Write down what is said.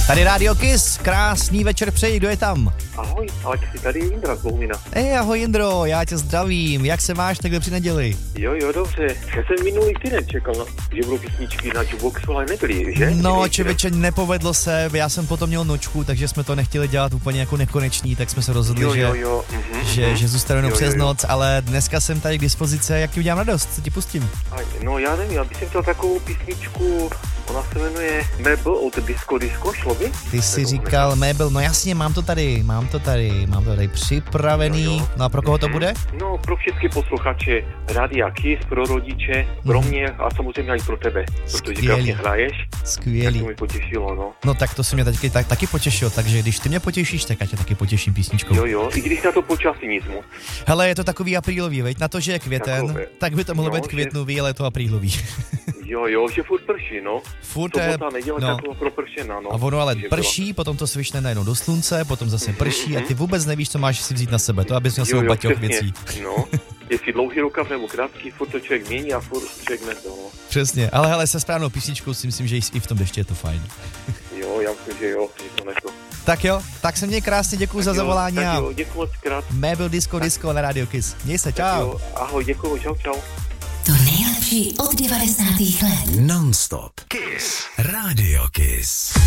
Tady Radio Kiss, krásný večer přeji, kdo je tam? Ahoj, ale jsi tady Jindra z Bohumina. Ahoj Jindro, já tě zdravím, jak se máš takhle při neděli? Jo, dobře. Já jsem minulý týden čekal, že budou písničky na Jukeboxu, ale nebyly, že? No, člověče, nepovedlo se, já jsem potom měl nočku, takže jsme to nechtěli dělat úplně jako nekoneční, tak jsme se rozhodli, že zůstanu jenom přes noc, ale dneska jsem tady k dispozici, jak ti udělám radost, co ti pustím? No já nevím, já bych chtěl takovou písničku, ona se jmenuje Mabel od Disco, šlo by? Ty jsi říkal Mabel, no jasně, mám to tady připravený. Jo. No a pro koho to bude? No, pro všechny posluchače Rádia Kiss, pro rodiče, pro mě a samozřejmě i pro tebe, protože krásně hraješ. Skvělý. Tak to mi potěšilo, no. No tak to si mě taky potěšil, takže když ty mě potěšíš, tak já tě taky potěším písničkou. Jo, i když na to počasí nic moc. Hele, je to takový aprílový, veď? Na to, že je květen, takové. Tak by to mohlo být květnový, ale je to aprílový. Jo, že furt prší, no. Sobota, neděle, tak to propršená, no. A ono ale prší, potom to svišne najednou do slunce, potom zase prší a ty vůbec nevíš, co máš si vzít na sebe, to abys měl svou baťoch věcí. No, jestli dlouhý rukav nebo krátký, furt to člověk mění a furt člověk ne to, no. Přesně, ale hele, se správnou písničkou si myslím, že i v tom dešti je to fajn. Jo, já myslím, že jo, že to neko. Tak jo, tak se měj krásně, děkuju za zavolání a děkuju moc krát. Mabel Disco na Radio Kiss. Měj se, čau. Ahoj, děkuju, čau. To nejlepší od 90. let. Non-stop. Kiss. Radio Kiss.